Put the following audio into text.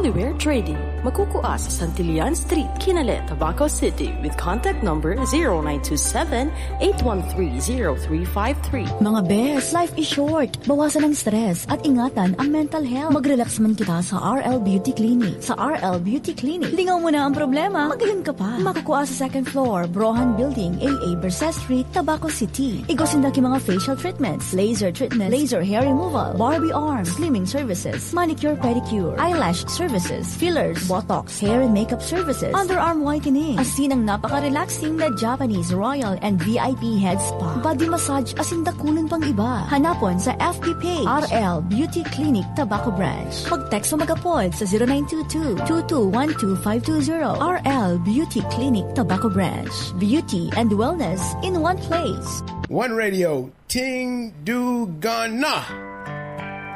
Oliver Trading. Magkukuha sa Santillan Street, Kinalet, Tabaco City with contact number 0927-813-0353. Mga bes, life is short. Bawasan ang stress at ingatan ang mental health. Mag-relax man kita sa RL Beauty Clinic. Sa RL Beauty Clinic, lingaw mo na ang problema, magayon ka pa. Makukuha sa second floor, Brohan Building, AA Berset Street, Tabaco City. Igosin na mga facial treatments, laser treatments, laser hair removal, Barbie arm, slimming services, manicure pedicure, eyelash services, fillers, botox, hair and makeup services, underarm whitening, asin ang napaka-relaxing na Japanese Royal and VIP Head Spa, body massage asin dakulan pang iba. Hanapon sa FB page, RL Beauty Clinic Tabaco Branch. Mag-text o mag-apod sa 0922-2212-520. RL Beauty Clinic Tabaco Branch. Beauty and wellness in one place. One Radio, Ting Du Gana.